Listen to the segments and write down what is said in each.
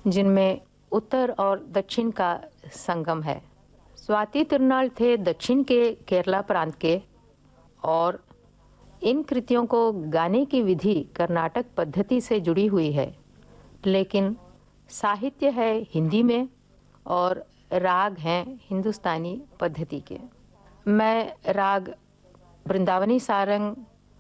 जिनमें उत्तर और दक्षिण का संगम है। स्वाति तिरुनाल थे दक्षिण के केरला प्रांत के, और इन कृतियों को गाने की विधि कर्नाटक पद्धति से जुड़ी हुई है, लेकिन साहित्य है हिंदी में और राग हैं हिंदुस्तानी पद्धति के। मैं राग वृंदावनी सारंग,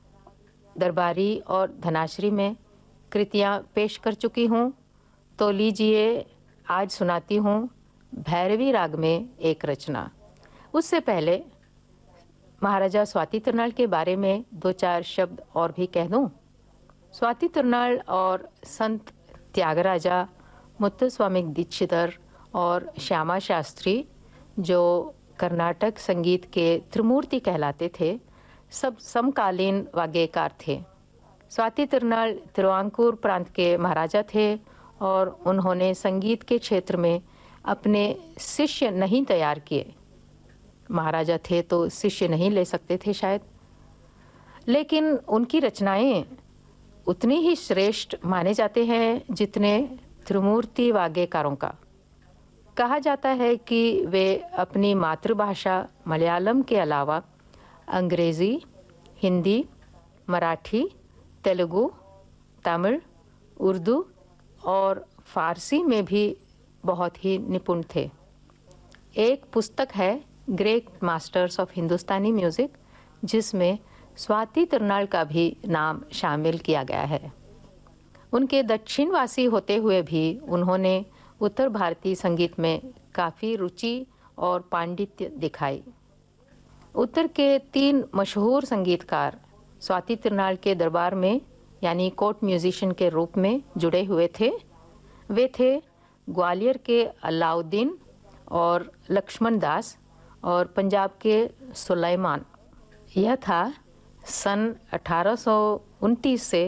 दरबारी और धनाश्री में कृतियाँ पेश कर चुकी हूँ, तो लीजिए आज सुनाती हूँ भैरवी राग में एक रचना। उससे पहले महाराजा स्वाति तिरुनाल के बारे में दो चार शब्द और भी कह दूँ। स्वाति तिरुनाल और संत त्यागराजा, मुत्तुस्वामी दीक्षितर और श्यामा शास्त्री, जो कर्नाटक संगीत के त्रिमूर्ति कहलाते थे, सब समकालीन वाग्यकार थे। स्वाति तिरुनाल तिरुवांकूर प्रांत के महाराजा थे और उन्होंने संगीत के क्षेत्र में अपने शिष्य नहीं तैयार किए। महाराजा थे तो शिष्य नहीं ले सकते थे शायद, लेकिन उनकी रचनाएं उतनी ही श्रेष्ठ माने जाते हैं जितने त्रिमूर्ति वाग्यकारों का। कहा जाता है कि वे अपनी मातृभाषा मलयालम के अलावा अंग्रेज़ी, हिंदी, मराठी, तेलुगु, तमिल, उर्दू और फारसी में भी बहुत ही निपुण थे। एक पुस्तक है great masters of Hindustani music, जिसमें स्वाति तिरुनाल का भी नाम शामिल किया गया है। उनके दक्षिणवासी होते हुए भी उन्होंने उत्तर भारतीय संगीत में काफ़ी रुचि और पांडित्य दिखाई। उत्तर के 3 मशहूर संगीतकार स्वाति तिरुनाल के दरबार में यानी कोर्ट म्यूजिशियन के रूप में जुड़े हुए थे। वे थे ग्वालियर के अलाउद्दीन और लक्ष्मण दास और पंजाब के सुलेमान। यह था सन 1829 से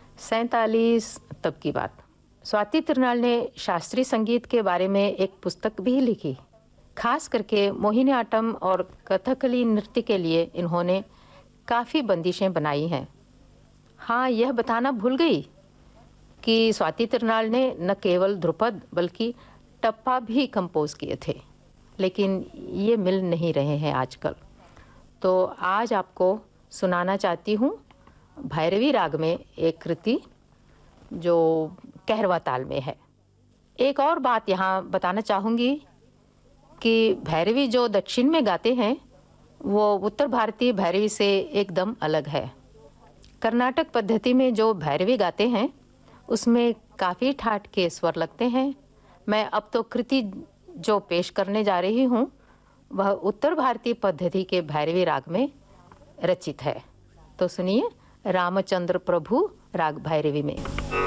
47 तक की बात। स्वाति तिरुनाल ने शास्त्रीय संगीत के बारे में एक पुस्तक भी लिखी। खास करके मोहिनीअट्टम और कथकली नृत्य के लिए इन्होंने काफ़ी बंदिशें बनाई हैं। हाँ, यह बताना भूल गई कि स्वाति तिरुनाल ने न केवल ध्रुपद बल्कि टप्पा भी कंपोज किए थे, लेकिन ये मिल नहीं रहे हैं आजकल। तो आज आपको सुनाना चाहती हूँ भैरवी राग में एक कृति जो कहरवा ताल में है। एक और बात यहाँ बताना चाहूँगी कि भैरवी जो दक्षिण में गाते हैं वो उत्तर भारतीय भैरवी से एकदम अलग है। कर्नाटक पद्धति में जो भैरवी गाते हैं उसमें काफ़ी ठाठ के स्वर लगते हैं। मैं अब तो कृति जो पेश करने जा रही हूँ वह उत्तर भारतीय पद्धति के भैरवी राग में रचित है। तो सुनिए रामचंद्र प्रभु राग भैरवी में।